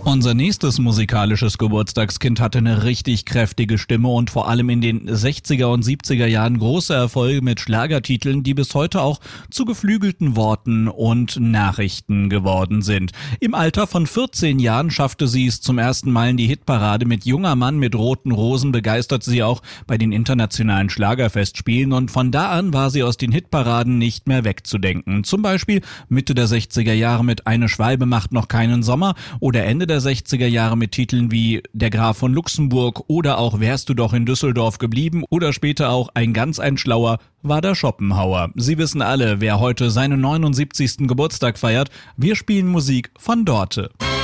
Unser nächstes musikalisches Geburtstagskind hatte eine richtig kräftige Stimme und vor allem in den 60er und 70er Jahren große Erfolge mit Schlagertiteln, die bis heute auch zu geflügelten Worten und Nachrichten geworden sind. Im Alter von 14 Jahren schaffte sie es zum ersten Mal in die Hitparade. Mit Junger Mann mit roten Rosen begeisterte sie auch bei den internationalen Schlagerfestspielen und von da an war sie aus den Hitparaden nicht mehr wegzudenken. Zum Beispiel Mitte der 60er Jahre mit Eine Schwalbe macht noch keinen Sommer oder Ende der 60er Jahre mit Titeln wie Der Graf von Luxemburg oder auch Wärst du doch in Düsseldorf geblieben oder später auch Ein Schlauer war der Schopenhauer. Sie wissen alle, wer heute seinen 79. Geburtstag feiert. Wir spielen Musik von Dorte.